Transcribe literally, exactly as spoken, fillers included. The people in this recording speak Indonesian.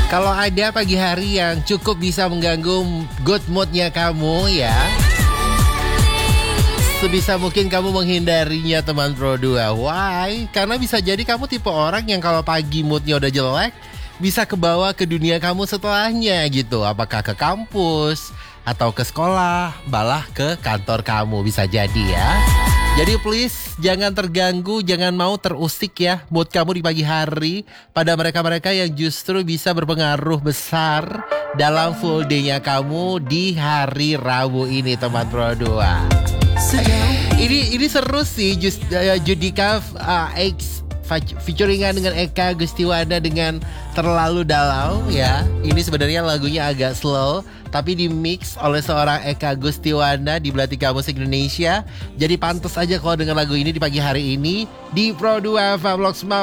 Kalau ada pagi hari yang cukup bisa mengganggu good moodnya kamu ya, sebisa mungkin kamu menghindarinya teman Pro dua. Why? Karena bisa jadi kamu tipe orang yang kalau pagi moodnya udah jelek, bisa kebawa ke dunia kamu setelahnya gitu. Apakah ke kampus, atau ke sekolah, malah ke kantor kamu, bisa jadi ya. Jadi please jangan terganggu, jangan mau terusik ya mood kamu di pagi hari pada mereka-mereka yang justru bisa berpengaruh besar dalam full day-nya kamu di hari Rabu ini teman Pro dua. Ini ini seru sih just, uh, Judika uh, X featuringan dengan Eka Gustiwana dengan Terlalu Dalam ya. Ini sebenarnya lagunya agak slow, tapi di mix oleh seorang Eka Gustiwana di Belatika Musik Indonesia. Jadi pantas aja kalau dengan lagu ini di pagi hari ini di Pro dua Family